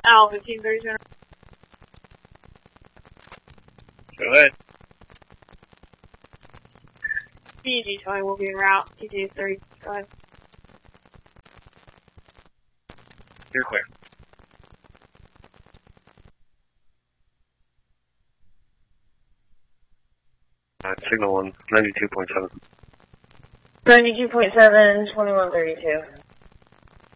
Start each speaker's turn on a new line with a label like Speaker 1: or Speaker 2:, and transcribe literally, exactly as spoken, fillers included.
Speaker 1: Al, fifteen thirty-seven.
Speaker 2: Go ahead.
Speaker 1: B G twenty will be en route. T T is thirty. Go ahead.
Speaker 2: You're clear. Uh, signal one, ninety-two point seven.
Speaker 1: ninety-two point seven, twenty-one thirty-two.